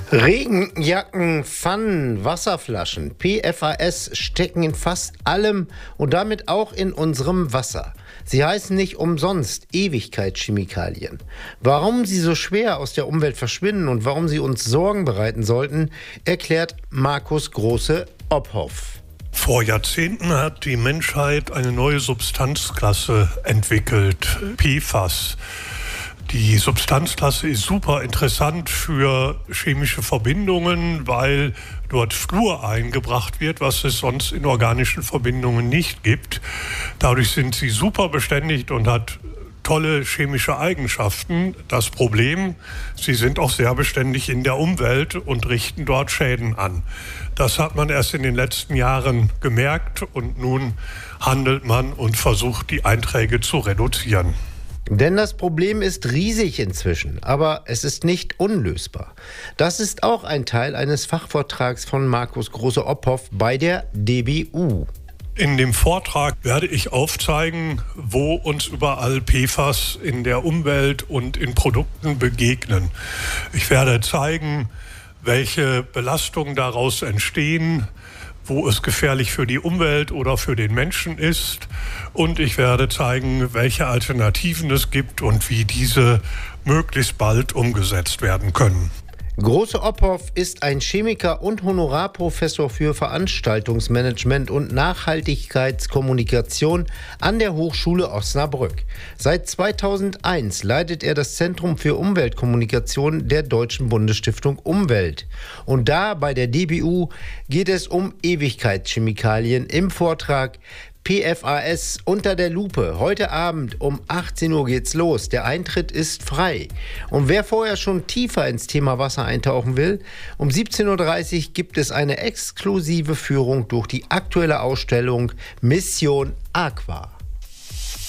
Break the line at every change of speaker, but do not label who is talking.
Regenjacken, Pfannen, Wasserflaschen, PFAS stecken in fast allem und damit auch in unserem Wasser. Sie heißen nicht umsonst Ewigkeitschemikalien. Warum sie so schwer aus der Umwelt verschwinden und warum sie uns Sorgen bereiten sollten, erklärt Markus Große-Opphoff.
Vor Jahrzehnten hat die Menschheit eine neue Substanzklasse entwickelt, PFAS. Die Substanzklasse ist super interessant für chemische Verbindungen, weil dort Fluor eingebracht wird, was es sonst in organischen Verbindungen nicht gibt. Dadurch sind sie super beständig und hat tolle chemische Eigenschaften. Das Problem, sie sind auch sehr beständig in der Umwelt und richten dort Schäden an. Das hat man erst in den letzten Jahren gemerkt und nun handelt man und versucht, die Einträge zu reduzieren.
Denn das Problem ist riesig inzwischen, aber es ist nicht unlösbar. Das ist auch ein Teil eines Fachvortrags von Markus Große-Opphoff bei der DBU.
In dem Vortrag werde ich aufzeigen, wo uns überall PFAS in der Umwelt und in Produkten begegnen. Ich werde zeigen, welche Belastungen daraus entstehen, wo es gefährlich für die Umwelt oder für den Menschen ist. Und ich werde zeigen, welche Alternativen es gibt und wie diese möglichst bald umgesetzt werden können.
Große-Opphoff ist ein Chemiker und Honorarprofessor für Veranstaltungsmanagement und Nachhaltigkeitskommunikation an der Hochschule Osnabrück. Seit 2001 leitet er das Zentrum für Umweltkommunikation der Deutschen Bundesstiftung Umwelt. Und da bei der DBU geht es um Ewigkeitschemikalien im Vortrag PFAS unter der Lupe. Heute Abend um 18 Uhr geht's los. Der Eintritt ist frei. Und wer vorher schon tiefer ins Thema Wasser eintauchen will, um 17.30 Uhr gibt es eine exklusive Führung durch die aktuelle Ausstellung Mission Aqua.